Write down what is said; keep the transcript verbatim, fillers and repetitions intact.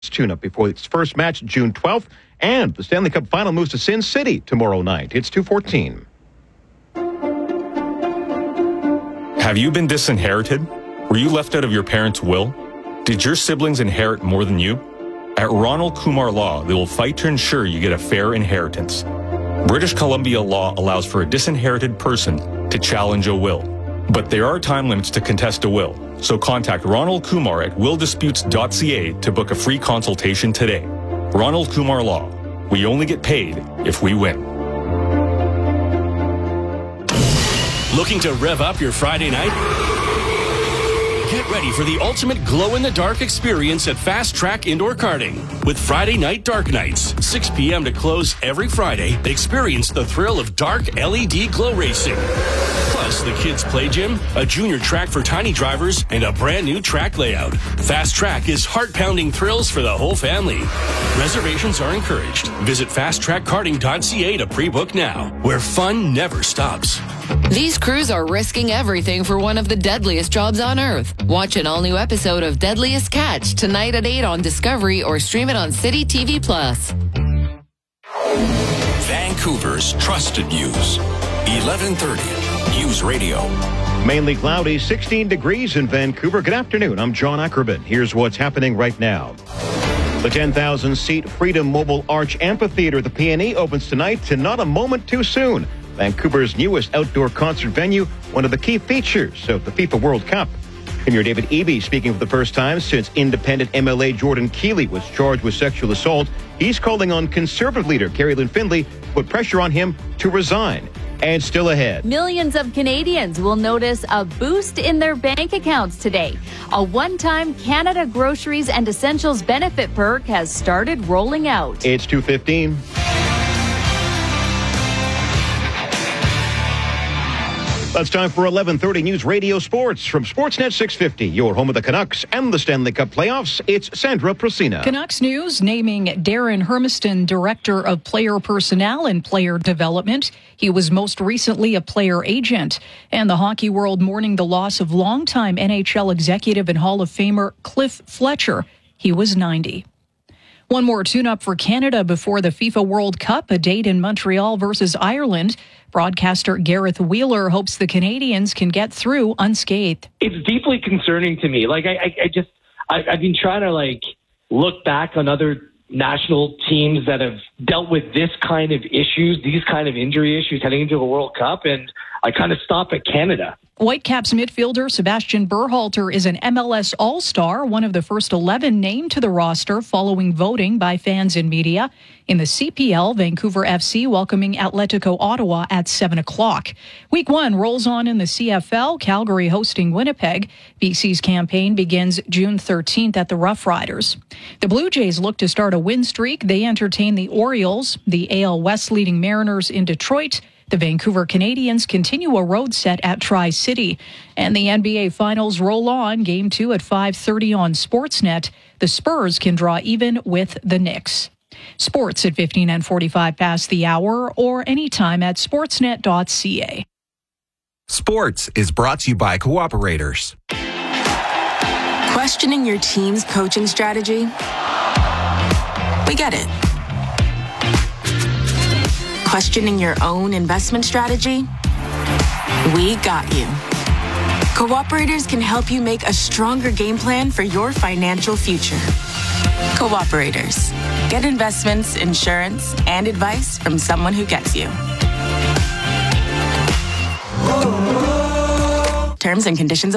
tune-up before its first match June twelfth, and the Stanley Cup Final moves to Sin City tomorrow night. It's two fourteen. Have you been disinherited? Were you left out of your parents' will? Did your siblings inherit more than you? At Ronald Kumar Law, they will fight to ensure you get a fair inheritance. British Columbia law allows for a disinherited person to challenge a will. But there are time limits to contest a will, so contact Ronald Kumar at will disputes dot c a to book a free consultation today. Ronald Kumar Law. We only get paid if we win. Looking to rev up your Friday night? Get ready for the ultimate glow-in-the-dark experience at Fast Track Indoor Karting. With Friday Night Dark Nights, six p.m. to close every Friday, experience the thrill of dark L E D glow racing. Plus, the kids' play gym, a junior track for tiny drivers, and a brand new track layout. Fast Track is heart-pounding thrills for the whole family. Reservations are encouraged. Visit fast track karting dot c a to pre-book now, where fun never stops. These crews are risking everything for one of the deadliest jobs on Earth. Watch an all-new episode of Deadliest Catch tonight at eight on Discovery or stream it on City T V Plus. Vancouver's trusted news. eleven thirty News Radio. Mainly cloudy, sixteen degrees in Vancouver. Good afternoon. I'm John Ackerman. Here's what's happening right now. The ten thousand seat Freedom Mobile Arch Amphitheater at the P N E opens tonight to not a moment too soon. Vancouver's newest outdoor concert venue, one of the key features of the FIFA World Cup. Premier David Eby speaking for the first time since independent M L A Jordan Keeley was charged with sexual assault. He's calling on Conservative leader Carrie Lynn Findlay to put pressure on him to resign. And still ahead. Millions of Canadians will notice a boost in their bank accounts today. A one-time Canada Groceries and Essentials benefit perk has started rolling out. It's two fifteen. It's time for eleven thirty News Radio Sports from Sportsnet six fifty, your home of the Canucks and the Stanley Cup playoffs. It's Sandra Procina. Canucks News naming Darren Hermiston Director of Player Personnel and Player Development. He was most recently a player agent. And the hockey world mourning the loss of longtime N H L executive and Hall of Famer Cliff Fletcher. He was ninety. One more tune-up for Canada before the FIFA World Cup, a date in Montreal versus Ireland. Broadcaster Gareth Wheeler hopes the Canadians can get through unscathed. It's deeply concerning to me. Like, I, I, I just, I, I've been trying to, like, look back on other national teams that have dealt with this kind of issues, these kind of injury issues heading into a World Cup, and I kind of stop at Canada. Whitecaps midfielder Sebastian Berhalter is an M L S All-Star, one of the first eleven named to the roster following voting by fans and media. In the C P L, Vancouver F C welcoming Atletico Ottawa at seven o'clock. Week one rolls on in the C F L, Calgary hosting Winnipeg. B C's campaign begins June thirteenth at the Rough Riders. The Blue Jays look to start a win streak. They entertain the Orioles, the A L West leading Mariners in Detroit. The Vancouver Canadians continue a road set at Tri-City. And the N B A Finals roll on. Game two at five thirty on Sportsnet. The Spurs can draw even with the Knicks. Sports at fifteen and forty-five past the hour or anytime at sportsnet dot c a. Sports is brought to you by Cooperators. Questioning your team's coaching strategy? We get it. Questioning your own investment strategy? We got you. Cooperators can help you make a stronger game plan for your financial future. Cooperators. Get investments, insurance, and advice from someone who gets you. Terms and conditions apply.